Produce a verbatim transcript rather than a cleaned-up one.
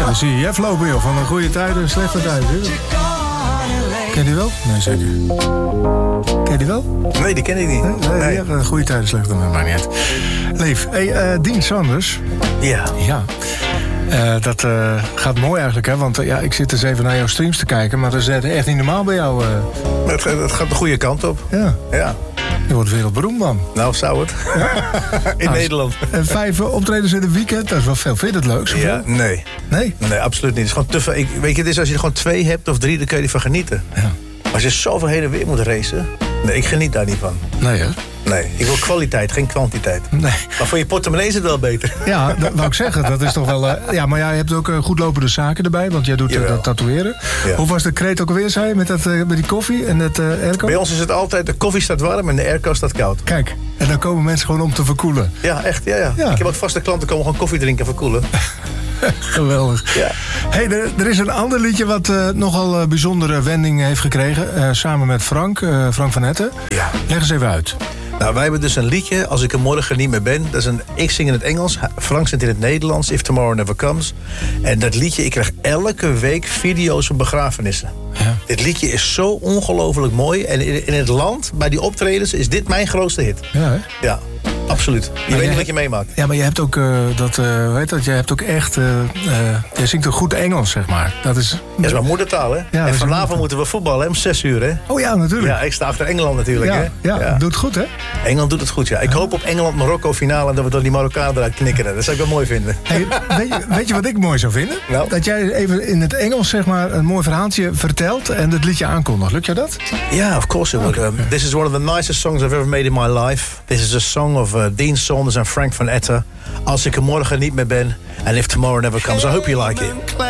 Dan zie je Jeff lopen, joh. Van een goede tijd en slechte tijd. Ken je die wel? Nee, zeker. Ken je die wel? Nee, die ken ik niet. Nee, nee, nee. Ja, goede tijd en slechte tijd, maakt niet uit. Leef, hey, uh, Dean Saunders. Ja. Ja. Uh, dat uh, gaat mooi eigenlijk, hè? Want uh, ja, ik zit eens even naar jouw streams te kijken, maar dat is echt niet normaal bij jou. Uh... Het, het gaat de goede kant op. Ja. Ja. Je wordt wereldberoemd, man. Nou, zou het. Ja? In nou, Nederland. En vijf optredens in een weekend, dat is wel veel. Vind je het leuk? Ja, nee. Nee? Nee, absoluut niet. Het is gewoon te veel. Ik, weet je, het is als je er gewoon twee hebt of drie, dan kun je ervan genieten. Ja. Als je zoveel heen en weer moet racen, nee, ik geniet daar niet van. Nee, hè? Nee, ik wil kwaliteit, geen kwantiteit. Nee. Maar voor je portemonnee is het wel beter. Ja, dat wou ik zeggen. Dat is toch wel... Uh, ja, maar jij hebt ook uh, goed lopende zaken erbij, want jij doet uh, dat tatoeëren. Ja. Hoe was de kreet ook alweer, zei je, met, dat, uh, met die koffie en het uh, airco? Bij ons is het altijd, de koffie staat warm en de airco staat koud. Kijk, en dan komen mensen gewoon om te verkoelen. Ja, echt, ja, ja. ja. Ik heb ook vaste klanten komen gewoon koffie drinken en verkoelen. Geweldig. Ja. Hey, er, er is een ander liedje wat uh, nogal uh, bijzondere wending heeft gekregen. Uh, samen met Frank, uh, Frank van Etten. Ja. Leg eens even uit. Nou, wij hebben dus een liedje, Als ik er morgen niet meer ben. Dat is een, ik zing in het Engels, Frank zingt in het Nederlands, If Tomorrow Never Comes. En dat liedje, ik krijg elke week video's van begrafenissen. Ja. Dit liedje is zo ongelooflijk mooi. En in, in het land, bij die optredens, is dit mijn grootste hit. Ja, hè? Ja. Absoluut. Je maar weet niet wat je meemaakt. Ja, maar je hebt ook uh, dat, uh, weet dat, je hebt ook echt, uh, uh, je zingt een goed Engels, zeg maar. Dat is, dat is mijn moedertaal, hè? Ja, en vanavond moeten we voetballen, hè? Om zes uur, hè? Oh ja, natuurlijk. Ja, ik sta achter Engeland natuurlijk, ja, hè? Ja, ja, doet het goed, hè? Engeland doet het goed, ja. Ik hoop op Engeland-Marokko finale en dat we dan die Marokkanen eruit knikkeren. Dat zou ik wel mooi vinden. Hey, weet, je, weet je wat ik mooi zou vinden? Nou? Dat jij even in het Engels, zeg maar, een mooi verhaaltje vertelt en het liedje aankondigt. Lukt jou dat? Ja, yeah, of course it would. Okay. Um, this is one of the nicest songs I've ever made in my life. This is a song of uh, Dean Saunders en Frank van Etten. Als ik er morgen niet meer ben. And if tomorrow never comes. I hope you like it.